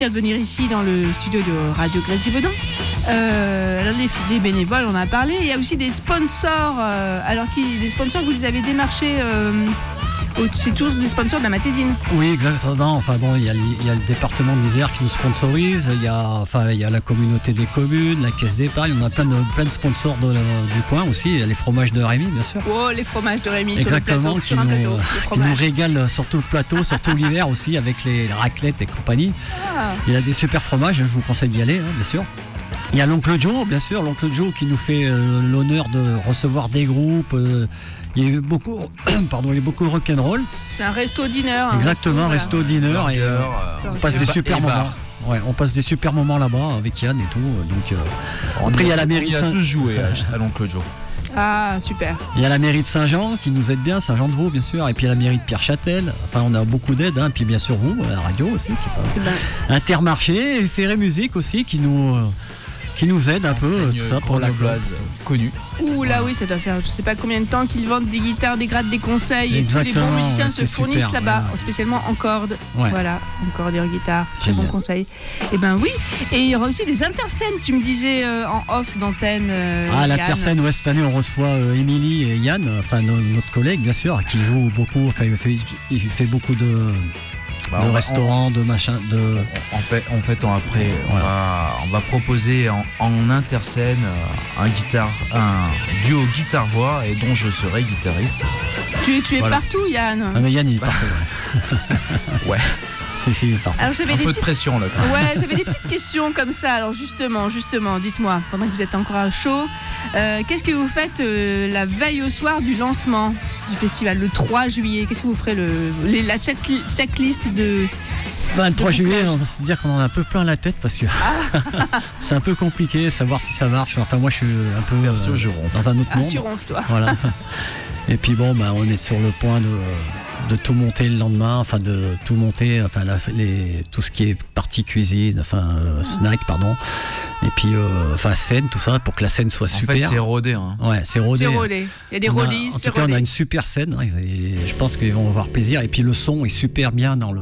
de venir ici dans le studio de Radio Grésivaudan. Alors les bénévoles, on en a parlé. Il y a aussi des sponsors. Les sponsors, vous les avez démarchés. C'est toujours des sponsors de la Matésine. Oui, exactement. Enfin bon, il y a le département d'Isère qui nous sponsorise. Il y a la communauté des communes, la caisse d'épargne. On a plein de sponsors du coin aussi. Il y a les fromages de Rémy, bien sûr. Oh, les fromages de Rémy. Exactement, sur un plateau. Qui nous régalent sur tout le plateau, surtout l'hiver aussi avec les raclettes et compagnie. Ah. Il y a des super fromages. Je vous conseille d'y aller, bien sûr. Il y a l'oncle Joe, bien sûr, l'oncle Joe qui nous fait l'honneur de recevoir des groupes. Il y a beaucoup, il y a beaucoup de rock'n'roll. C'est un resto-dîner. Exactement, resto-dîner. Et on passe des super moments. Ouais, on passe des super moments là-bas avec Yann et tout. Donc, après, il y a la mairie. On y a tous joué à l'oncle Joe. Ah, super. Il y a la mairie de Saint-Jean qui nous aide bien, Saint-Jean-de-Vaud bien sûr, et puis il y a la mairie de Pierre-Châtel. Enfin, on a beaucoup d'aide, hein. Puis bien sûr vous, la radio aussi. Intermarché et Ferré Musique aussi qui nous aide un peu, tout ça pour la base connue. Ouh là oui, ça doit faire je sais pas combien de temps qu'ils vendent des guitares, des grattes, des conseils. Exactement, et tous les bons musiciens se fournissent super, là-bas, voilà. Spécialement en cordes. Ouais. Voilà, en cordeur guitare, très bon conseil. Et ben oui, et il y aura aussi des intercènes, tu me disais en off d'antenne. L'intercène, ouais, cette année on reçoit Émilie et Yann, enfin notre collègue bien sûr, qui joue beaucoup, enfin il fait beaucoup de restaurants, de machin, de. En fait, après, on va proposer en intercène un duo guitare-voix et dont je serai guitariste. Tu es partout, Yann. Ah mais Yann il est partout. Ouais. C'est partout. Alors j'avais de pression là. Ouais, j'avais des petites questions comme ça. Alors justement, dites-moi, pendant que vous êtes encore à chaud, qu'est-ce que vous faites la veille au soir du lancement du festival, le 3 juillet? Qu'est-ce que vous ferez la checklist de... Le 3 juillet, on va se dire qu'on en a un peu plein la tête parce que c'est un peu compliqué, savoir si ça marche. Enfin moi je suis un peu dans un autre monde. Tu ronfles toi. Voilà. Et puis bon, on est sur le point de tout monter le lendemain, enfin de tout monter, enfin tout ce qui est partie cuisine, snack, pardon. Et puis scène, tout ça, pour que la scène soit super. En fait, c'est rodé. Hein. Ouais, c'est rodé. Il y a des rôlistes. En tout cas, on a une super scène. Hein, et je pense qu'ils vont avoir plaisir. Et puis le son est super bien dans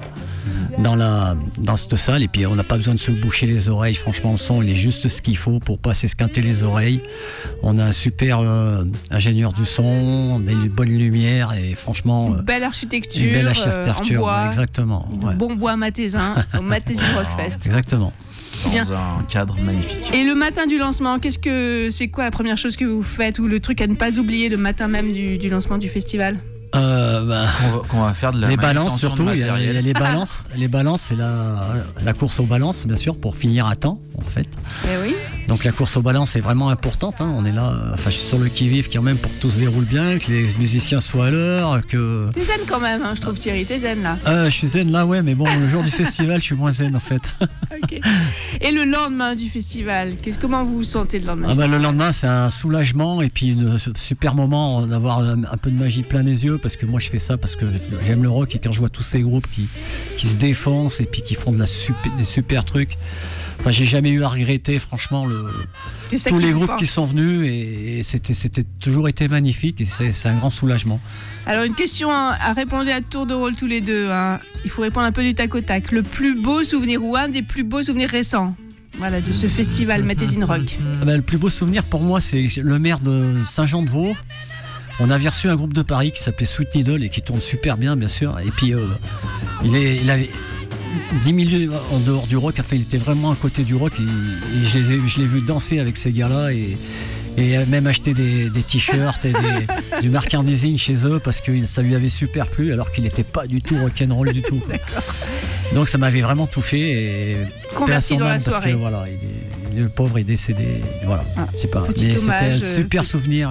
cette salle. Et puis on n'a pas besoin de se boucher les oreilles. Franchement, le son, il est juste ce qu'il faut pour pas s'esquinter les oreilles. On a un super ingénieur du son, des bonnes lumières et franchement. Une belle architecture. Une belle architecture, en bois, exactement. Ouais. Bon bois matésin, au Matésine Rockfest. Exactement. Dans un cadre magnifique. Et le matin du lancement, c'est quoi la première chose que vous faites ou le truc à ne pas oublier le matin même du lancement du festival? Qu'on va faire de la les balances surtout, il y a les balances. Les balances, c'est la course aux balances, bien sûr, pour finir à temps, en fait. Eh oui. Donc la course aux balances est vraiment importante. Hein. On est là, je suis sur le qui-vive quand même pour que tout se déroule bien, que les musiciens soient à l'heure, que. T'es zen quand même, hein, je trouve Thierry, t'es zen là. Je suis zen là, ouais, mais bon, le jour du festival, je suis moins zen en fait. Ok. Et le lendemain du festival, comment vous vous sentez le lendemain? Le lendemain, c'est un soulagement et puis un super moment d'avoir un peu de magie plein les yeux, parce que moi je fais ça parce que j'aime le rock et quand je vois tous ces groupes qui se défoncent et puis qui font des super trucs. Enfin, j'ai jamais eu à regretter, franchement, tous les groupes qui sont venus et c'était toujours été magnifique et c'est un grand soulagement. Alors, une question à répondre à tour de rôle tous les deux. Hein. Il faut répondre un peu du tac au tac. Le plus beau souvenir ou un des plus beaux souvenirs récents, voilà, de ce festival Matésine Rock. Le plus beau souvenir pour moi, c'est le maire de Saint-Jean-de-Vaud. On avait reçu un groupe de Paris qui s'appelait Sweet Needle et qui tourne super bien, bien sûr. Et puis, il avait 10 milieux en dehors du rock. Enfin, il était vraiment à côté du rock. Et je l'ai vu danser avec ces gars-là et même acheter des t-shirts et du merchandising chez eux parce que ça lui avait super plu alors qu'il n'était pas du tout rock'n'roll du tout. Donc ça m'avait vraiment touché et converti dans la soirée. Parce que voilà, le pauvre est décédé. Voilà, c'est pas. Mais c'était un super souvenir.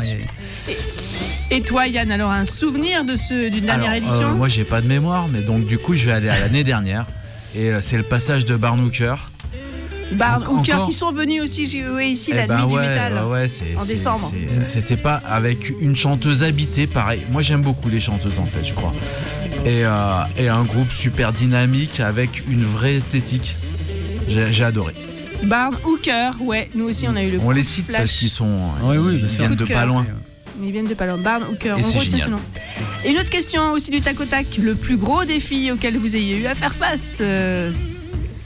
Et toi, Yann, alors un souvenir d'une dernière édition? Moi, j'ai pas de mémoire, mais donc du coup, je vais aller à l'année dernière. Et c'est le passage de Barn Hooker. Barn Hooker qui sont venus aussi jouer ici la nuit du métal en décembre. C'était pas avec une chanteuse habitée, pareil. Moi, j'aime beaucoup les chanteuses en fait, je crois. Et un groupe super dynamique avec une vraie esthétique. J'ai adoré. Barn Hooker, ouais, nous aussi on a eu le coup de flash. On les cite parce qu'ils viennent de pas loin. Ils viennent de pas loin. Barn Hooker, et c'est génial. Et une autre question aussi du tac au tac. Le plus gros défi auquel vous ayez eu à faire face